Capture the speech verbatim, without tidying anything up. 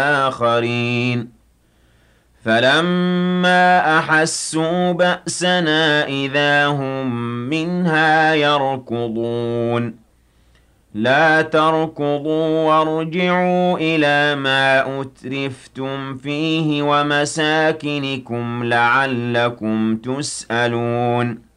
آخرين فلما أحسوا بأسنا إذا هم منها يركضون لا تركضوا وارجعوا إلى ما أترفتم فيه ومساكنكم لعلكم تسألون